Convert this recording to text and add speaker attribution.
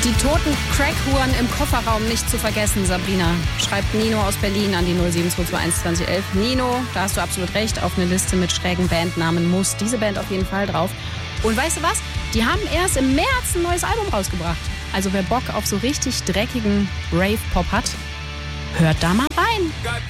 Speaker 1: Die toten Crackhuren im Kofferraum nicht zu vergessen, Sabrina. Schreibt Nino aus Berlin an die 07221 2011. Nino, da hast du absolut recht, auf eine Liste mit schrägen Bandnamen muss diese Band auf jeden Fall drauf. Und weißt du was? Die haben erst im März ein neues Album rausgebracht. Also wer Bock auf so richtig dreckigen Rave-Pop hat, hört da mal rein.